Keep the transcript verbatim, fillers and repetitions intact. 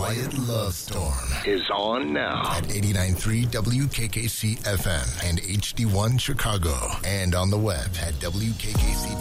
Quiet Love Storm is on now at eighty-nine point three W K K C F M and H D one Chicago, and on the web at W K K C